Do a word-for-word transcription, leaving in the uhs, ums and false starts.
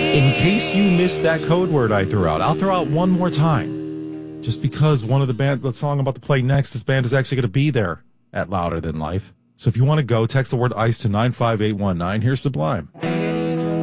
In case you missed that code word I threw out, I'll throw out one more time. Just because one of the band, the song I'm about to play next, this band is actually going to be there at Louder Than Life. So if you want to go, text the word ICE to nine five eight one nine. Here's Sublime.